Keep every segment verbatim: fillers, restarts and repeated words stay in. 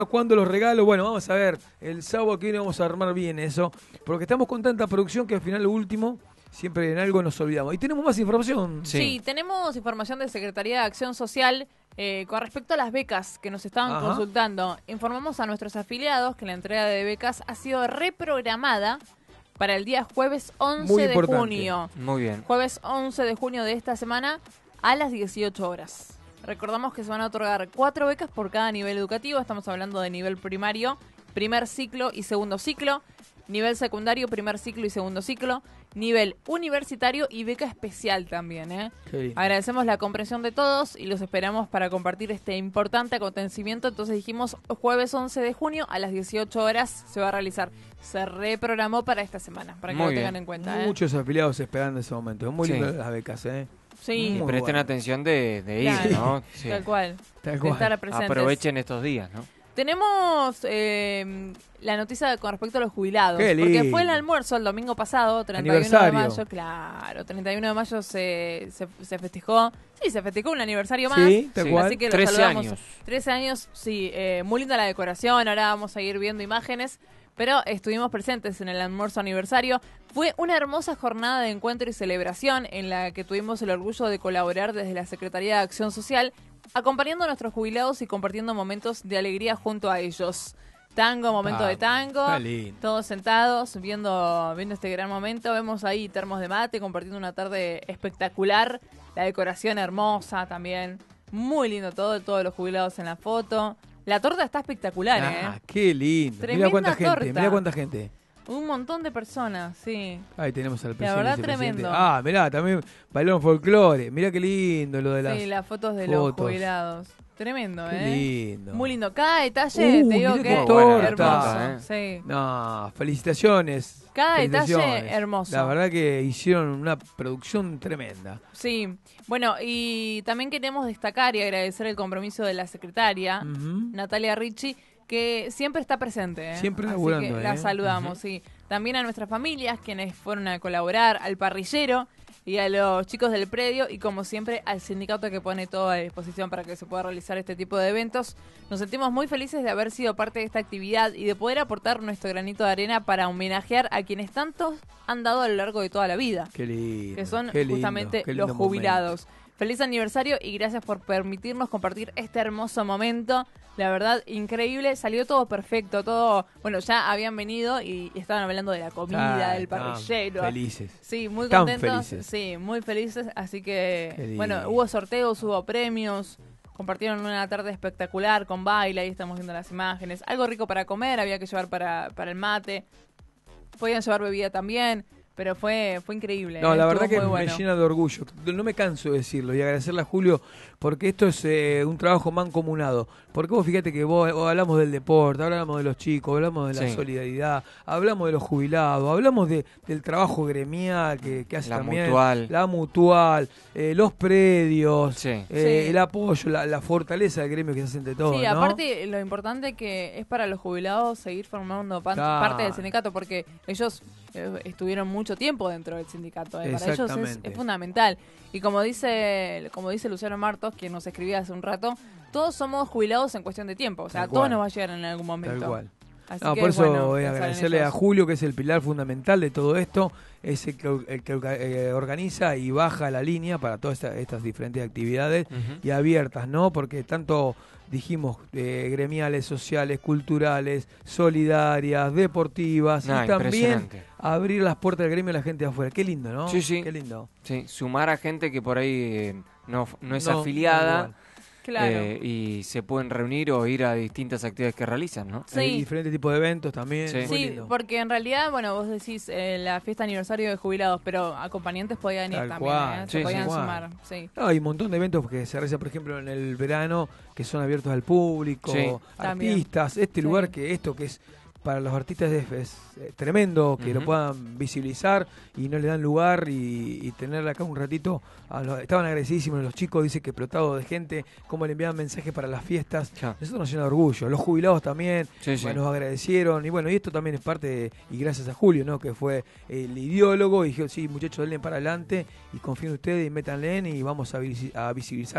¿Cuándo los regalos? Bueno, vamos a ver. El sábado que viene vamos a armar bien eso. Porque estamos con tanta producción que al final lo último, siempre en algo nos olvidamos. Y tenemos más información. Sí, sí tenemos información de Secretaría de Acción Social eh, con respecto a las becas que nos estaban Ajá. consultando. Informamos a nuestros afiliados que la entrega de becas ha sido reprogramada para el día jueves once de junio. Muy bien. Jueves once de junio de esta semana a las dieciocho horas. Recordamos que se van a otorgar cuatro becas por cada nivel educativo. Estamos hablando de nivel primario, primer ciclo y segundo ciclo. Nivel secundario, primer ciclo y segundo ciclo. Nivel universitario y beca especial también. ¿eh? Agradecemos la comprensión de todos y los esperamos para compartir este importante acontecimiento. Entonces dijimos jueves once de junio a las dieciocho horas se va a realizar. Se reprogramó para esta semana, para que Muy lo bien. tengan en cuenta. ¿eh? Muchos afiliados esperando ese momento. Es muy Sí. lindo las becas, ¿eh? Sí. Y Muy presten bueno. atención de, de ir, Claro. ¿no? Sí. Tal cual. Tal De cual. estar presentes. Aprovechen estos días, ¿no? Tenemos eh, la noticia con respecto a los jubilados. Qué Porque lindo. fue el almuerzo el domingo pasado, treinta y uno de Aniversario. mayo. Claro, treinta y uno de mayo se, se, se festejó. Sí, se festejó un aniversario más. Sí, tal Sí. cual. Así que lo trece saludamos. años. trece años, sí. Eh, muy linda la decoración. Ahora vamos a ir viendo imágenes. Pero estuvimos presentes en el almuerzo aniversario. Fue una hermosa jornada de encuentro y celebración en la que tuvimos el orgullo de colaborar desde la Secretaría de Acción Social, acompañando a nuestros jubilados y compartiendo momentos de alegría junto a ellos. Tango, momento Ah, de tango, está lindo. todos sentados viendo, viendo este gran momento. Vemos ahí termos de mate, compartiendo una tarde espectacular. La decoración hermosa también. Muy lindo todo, todos los jubilados en la foto. La torta está espectacular, Ah, ¿eh? qué lindo. Tremenda Mira cuánta gente, torta. mira cuánta gente. Un montón de personas, sí. Ahí tenemos al La presidente. verdad, vicepresidente. tremendo. Ah, mirá, también bailaron folclore. Mirá qué lindo lo de las Sí, las fotos de los fotos. jubilados. Tremendo, Qué ¿eh? lindo. Muy lindo. Cada detalle, Uh, te digo mirá que qué es torta. hermoso. ¿eh? Sí. No, felicitaciones. Cada felicitaciones. detalle hermoso. La verdad que hicieron una producción tremenda. Sí. Bueno, y también queremos destacar y agradecer el compromiso de la secretaria, Ujú. Natalia Ricci, que siempre está presente. ¿eh? Siempre Así laburando, que la ¿eh? saludamos, sí. También a nuestras familias, quienes fueron a colaborar, al parrillero y a los chicos del predio, y como siempre al sindicato que pone todo a disposición para que se pueda realizar este tipo de eventos. Nos sentimos muy felices de haber sido parte de esta actividad y de poder aportar nuestro granito de arena para homenajear a quienes tantos han dado a lo largo de toda la vida, Qué lindo. que son qué lindo, justamente qué lindo los momento. jubilados. Feliz aniversario y gracias por permitirnos compartir este hermoso momento. La verdad, increíble. Salió todo perfecto, todo... Bueno, ya habían venido y estaban hablando de la comida, Ah, del estaban parrillero. Felices. Sí, muy Tan contentos. felices. Sí, muy felices. Así Qué que, lindo. bueno, hubo sorteos, hubo premios. Compartieron una tarde espectacular con baile. Ahí estamos viendo las imágenes. Algo rico para comer, había que llevar para, para el mate. Podían llevar bebida también. Pero fue fue increíble. No, ¿eh? la Estuvo verdad que muy me bueno. llena de orgullo. No me canso de decirlo y agradecerle a Julio porque esto es eh, un trabajo mancomunado. Porque vos fíjate que vos, vos hablamos del deporte, hablamos de los chicos, hablamos de la Sí. solidaridad, hablamos de los jubilados, hablamos de, del trabajo gremial que, que hace La también mutual. la mutual, eh, los predios, Sí. eh, Sí. el apoyo, la, la fortaleza del gremio que se hace entre todos. Sí, ¿no? aparte lo importante que es para los jubilados seguir formando pan- Claro. parte del sindicato, porque ellos eh, estuvieron mucho tiempo dentro del sindicato. eh. Para ellos es, Exactamente. es fundamental. Y como dice como dice Luciano Martos, quien nos escribía hace un rato, todos somos jubilados en cuestión de tiempo. O sea, Tal todos cual. nos va a llegar en algún momento. Tal cual. Así No, que por es eso bueno voy a pensar en agradecerle a ellos. Julio, que es el pilar fundamental de todo esto, es el que, el que eh, organiza y baja la línea para todas esta- estas diferentes actividades Ujú. y abiertas, ¿no? Porque tanto dijimos eh, gremiales, sociales, culturales, solidarias, deportivas No, y también impresionante. abrir las puertas del gremio a la gente de afuera. Qué lindo, ¿no? Sí, sí. Qué lindo. Sí, sumar a gente que por ahí eh, no, no es No, afiliada igual. Claro. eh, y se pueden reunir o ir a distintas actividades que realizan, ¿no? Sí. Hay diferentes tipos de eventos también. Sí. muy Sí, lindo. porque en realidad, bueno, vos decís eh, la fiesta aniversario de jubilados, pero acompañantes podían ir Tal también, cual. ¿eh? Sí, se sí. podían Igual. sumar. Sí. No, hay un montón de eventos que se realizan, por ejemplo, en el verano, que son abiertos al público, Sí. También. artistas, este Sí. lugar que esto que es para los artistas es, es, eh, tremendo que lo Ujú. puedan visibilizar y no le dan lugar y, y tener acá un ratito. A los- estaban agradecidísimos los chicos, dice que explotado de gente, cómo le enviaban mensajes para las fiestas. Ya. Nosotros nos llena de orgullo. Los jubilados también Sí, sí. bueno, nos agradecieron. Y bueno, y esto también es parte, de- y gracias a Julio, ¿no? Que fue el ideólogo. Y dijo, sí, muchachos, denle para adelante y confíen en ustedes y métanle en y vamos a, visi- a visibilizar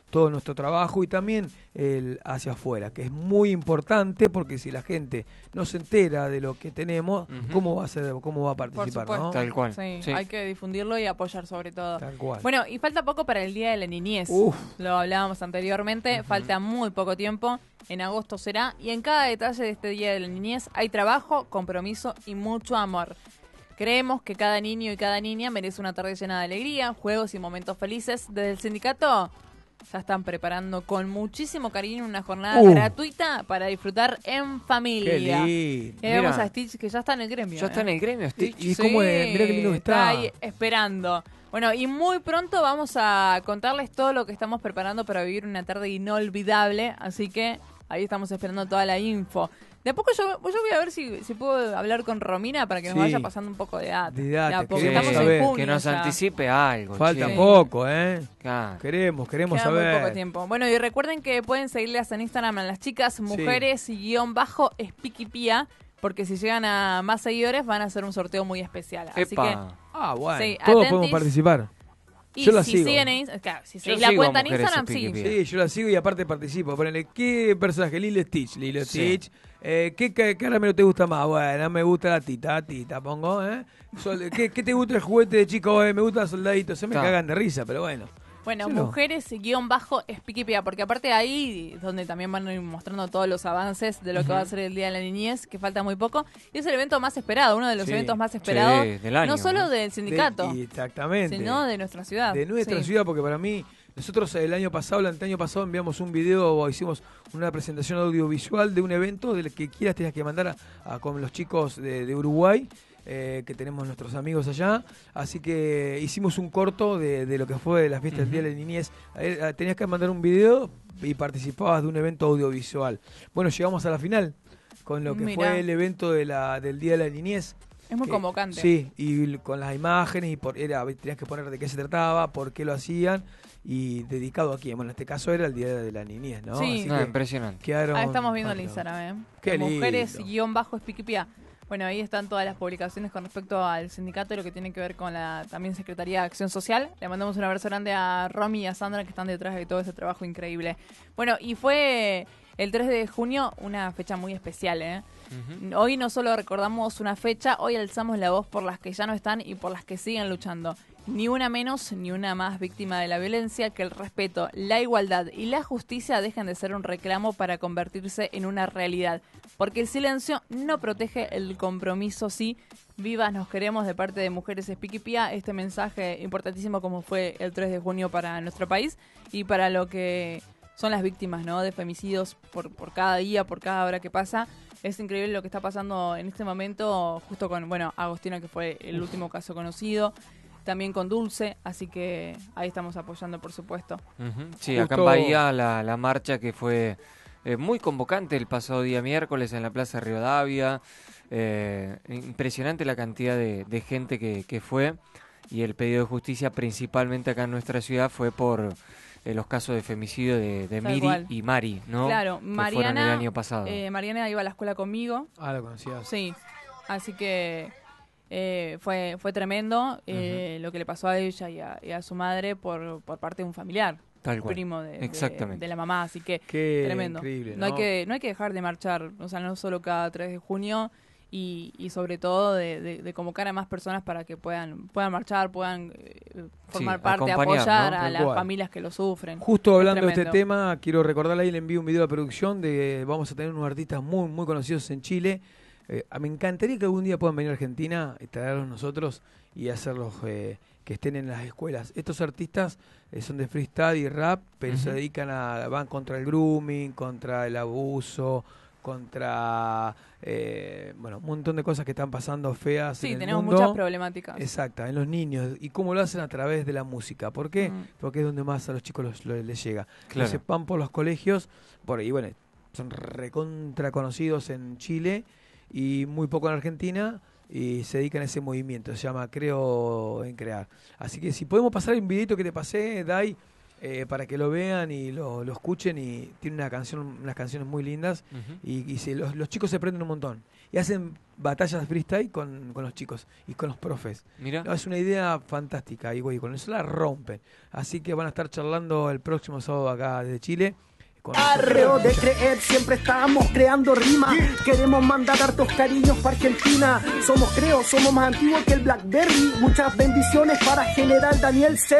todo nuestro trabajo y también el hacia afuera, que es muy importante porque si la gente no se entera de lo que tenemos, uh-huh. ¿cómo va a ser, cómo va a participar? Por ¿no? Tal cual. Sí, sí. Hay que difundirlo y apoyar sobre todo. Tal cual. Bueno, y falta poco para el Día de la Niñez. Uf. Lo hablábamos anteriormente, uh-huh. falta muy poco tiempo. En agosto será, y en cada detalle de este Día de la Niñez hay trabajo, compromiso y mucho amor. Creemos que cada niño y cada niña merece una tarde llena de alegría, juegos y momentos felices. Desde el sindicato ya están preparando con muchísimo cariño una jornada uh. gratuita para disfrutar en familia. Qué lindo. Y vemos a Stitch que ya está en el gremio. Ya ¿eh? está en el gremio, Stitch. ¿Y, y sí, cómo es? Mirá qué lindo que está. Está ahí esperando. Bueno, y muy pronto vamos a contarles todo lo que estamos preparando para vivir una tarde inolvidable, así que ahí estamos esperando toda la info. De a poco yo, yo voy a ver si, si puedo hablar con Romina para que nos sí. vaya pasando un poco de data. De data, ya, porque queremos estamos saber. en junio Que nos ya. anticipe algo. Falta che. poco, ¿eh? Claro. Queremos, queremos Queda saber. muy poco tiempo. Bueno, y recuerden que pueden seguirlas en Instagram a las chicas, mujeres y guión bajo Spiquipía, porque si llegan a más seguidores van a hacer un sorteo muy especial. Así Epa. que Ah, bueno. sí, Todos atentis. podemos participar. y Yo la si sigo. siguen en, claro, si Yo seguís la sigo a cuenta en Mujeres Instagram, sí. Spiquipía. Sí, yo la sigo y aparte participo. Ponele, ¿qué personaje? Lilo Stitch. Lilo Sí. Stitch. Eh, ¿Qué ca- caramelo te gusta más? Bueno, me gusta la tita, la tita, pongo, ¿eh? Sol- ¿qué, ¿Qué te gusta el juguete de chico? Eh, me gusta el soldadito. Se me Ta. cagan de risa, pero bueno. Bueno, Sí, no. mujeres guión bajo Spiquipía, porque aparte ahí es donde también van a ir mostrando todos los avances de lo que va a ser el Día de la Niñez, que falta muy poco, y es el evento más esperado, uno de los Sí. eventos más esperados, Sí, del año, no solo ¿no? del sindicato, De- y exactamente. sino de nuestra ciudad. De nuestra Sí. ciudad, porque para mí, nosotros el año pasado, el año pasado enviamos un video o hicimos una presentación audiovisual de un evento del que quieras tenías que mandar a, a- con los chicos de, de Uruguay, eh, que tenemos nuestros amigos allá. Así que hicimos un corto de, de lo que fue la fiesta del Día de la Niñez. Eh, eh, Tenías que mandar un video y participabas de un evento audiovisual. Bueno, llegamos a la final con lo que Mirá. fue el evento de la, del Día de la Niñez. Es muy Que- convocante. Sí, y l- con las imágenes, y por, era, tenías que poner de qué se trataba, por qué lo hacían, y dedicado a quién. Bueno, en este caso era el Día de la Niñez, ¿no? Sí. Así No, que impresionante. quedaron Ah, estamos viendo el marcados. Instagram, ¿eh? Qué lindo. Mujeres guión bajo Spiquipía. Bueno, ahí están todas las publicaciones con respecto al sindicato y lo que tiene que ver con la también Secretaría de Acción Social. Le mandamos un abrazo grande a Romy y a Sandra que están detrás de todo ese trabajo increíble. Bueno, y fue el tres de junio una fecha muy especial, ¿eh? Ujú. Hoy no solo recordamos una fecha, hoy alzamos la voz por las que ya no están y por las que siguen luchando. Ni una menos ni una más víctima de la violencia, que el respeto, la igualdad y la justicia dejen de ser un reclamo para convertirse en una realidad. Porque el silencio no protege, el compromiso sí. Vivas nos queremos de parte de Mujeres Spiquipía. Este mensaje importantísimo como fue el tres de junio para nuestro país y para lo que son las víctimas, ¿no? De femicidios por, por cada día, por cada hora que pasa. Es increíble lo que está pasando en este momento, justo con, bueno, Agostina, que fue el último caso conocido, también con Dulce, así que ahí estamos apoyando, por supuesto. Ujú. Sí, acá en Justo- Bahía la, la marcha que fue eh, muy convocante el pasado día miércoles en la Plaza Rivadavia. Eh, impresionante la cantidad de, de gente que, que fue, y el pedido de justicia principalmente acá en nuestra ciudad fue por eh, los casos de femicidio de, de Tal Miri cual. y Mari, ¿no? Claro, Que fueron Mariana, el año pasado. eh, Mariana iba a la escuela conmigo, Ah, lo conocías. sí, así que eh, fue fue tremendo eh, lo que le pasó a ella y a, y a su madre por, por parte de un familiar, Tal cual. primo de, de- Exactamente. de la mamá, así que Qué tremendo. increíble, no hay ¿no? que no hay que dejar de marchar, o sea, no solo cada tres de junio y, y sobre todo de, de- de convocar a más personas para que puedan puedan marchar, puedan eh, formar Sí, parte, acompañar, apoyar ¿no? a Tal las cual. familias que lo sufren. Justo Es hablando de este tremendo. tema, quiero recordarle ahí, le envío un video a producción de vamos a tener unos artistas muy muy conocidos en Chile. Eh, me encantaría que algún día puedan venir a Argentina y traerlos nosotros y hacerlos eh, que estén en las escuelas. Estos artistas eh, son de freestyle y rap, pero se Ujú. dedican a, van contra el grooming, contra el abuso, contra eh, bueno, un montón de cosas que están pasando feas Sí, en el tenemos mundo. muchas problemáticas. Exacto, en los niños. ¿Y cómo lo hacen? A través de la música. ¿Por qué? Mm. Porque es donde más a los chicos los- lo- les llega. Claro. Entonces van por los colegios, por ahí, bueno, son recontra conocidos en Chile y muy poco en Argentina, y se dedican a ese movimiento. Se llama Creo en Crear. Así que si podemos pasar un videito que te pasé, Dai, eh, para que lo vean y lo, lo escuchen, y tiene una canción, unas canciones muy lindas, Ujú. y, y se, los, los chicos se prenden un montón. Y hacen batallas freestyle con, con los chicos y con los profes. Mira. No, es una idea fantástica, y güey, con eso la rompen. Así que van a estar charlando el próximo sábado acá desde Chile. Con Arreo de creer, siempre estamos creando rima. Queremos mandar hartos cariños para Argentina. Somos creo, somos más antiguos que el Blackberry. Muchas bendiciones para General Daniel C.